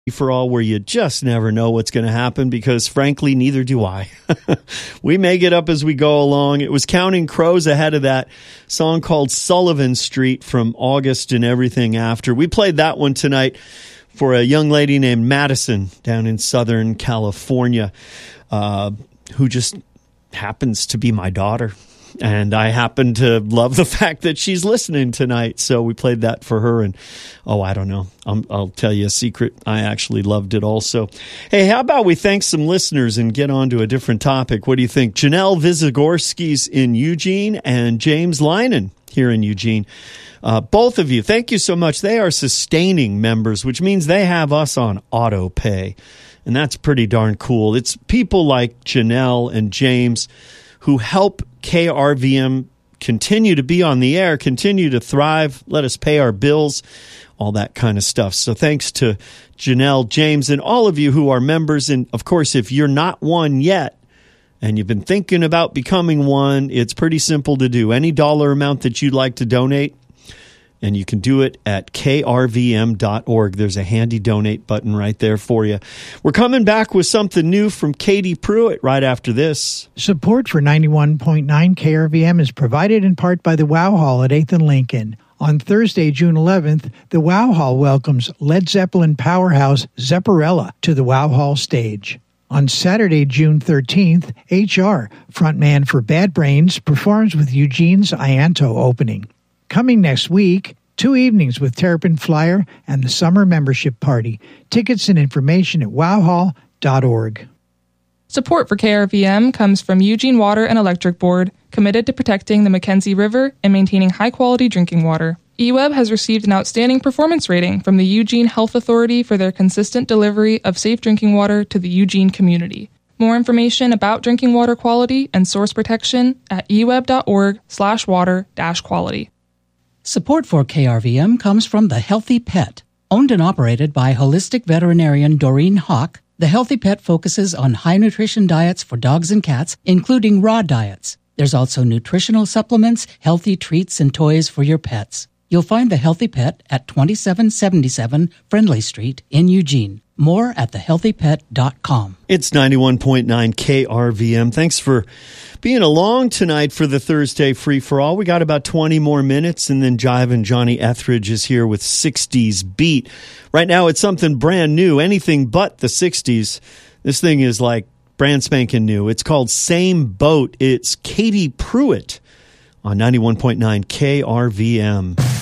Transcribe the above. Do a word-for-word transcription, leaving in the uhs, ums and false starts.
For all, where you just never know what's going to happen, because frankly, neither do I. We make it up as we go along. It was Counting Crows ahead of that song called Sullivan Street from August and Everything After. We played that one tonight for a young lady named Madison down in Southern California, uh, who just happens to be my daughter. And I happen to love the fact that she's listening tonight. So we played that for her. And, oh, I don't know. I'm, I'll tell you a secret. I actually loved it also. Hey, how about we thank some listeners and get on to a different topic? What do you think? Janelle Visagorski's in Eugene and James Linen here in Eugene. Uh, both of you, thank you so much. They are sustaining members, which means they have us on auto pay. And that's pretty darn cool. It's people like Janelle and James who help K R V M continue to be on the air, continue to thrive, let us pay our bills, all that kind of stuff. So thanks to Janelle, James, and all of you who are members. And, of course, if you're not one yet and you've been thinking about becoming one, it's pretty simple to do. Any dollar amount that you'd like to donate, and you can do it at K R V M dot org. There's a handy donate button right there for you. We're coming back with something new from Katie Pruitt right after this. Support for ninety-one point nine K R V M is provided in part by the Wow Hall at eighth and Lincoln. On Thursday, June eleventh, the Wow Hall welcomes Led Zeppelin powerhouse Zepparella to the Wow Hall stage. On Saturday, June thirteenth, H R, frontman for Bad Brains, performs with Eugene's Ianto opening. Coming next week, two evenings with Terrapin Flyer and the Summer Membership Party. Tickets and information at wow hall dot org. Support for K R V M comes from Eugene Water and Electric Board, committed to protecting the Mackenzie River and maintaining high-quality drinking water. E W E B has received an outstanding performance rating from the Eugene Health Authority for their consistent delivery of safe drinking water to the Eugene community. More information about drinking water quality and source protection at e w e b dot org slash water dash quality. Support for K R V M comes from The Healthy Pet. Owned and operated by holistic veterinarian Doreen Hawk, The Healthy Pet focuses on high-nutrition diets for dogs and cats, including raw diets. There's also nutritional supplements, healthy treats, and toys for your pets. You'll find The Healthy Pet at twenty-seven seventy-seven Friendly Street in Eugene. More at the healthy pet dot com. It's ninety-one point nine K R V M. Thanks for being along tonight for the Thursday Free-for-All. We got about twenty more minutes, and then Jive and Johnny Etheridge is here with sixties Beat. Right now, it's something brand new, anything but the sixties. This thing is like brand spanking new. It's called Same Boat. It's Katie Pruitt on ninety-one point nine K R V M.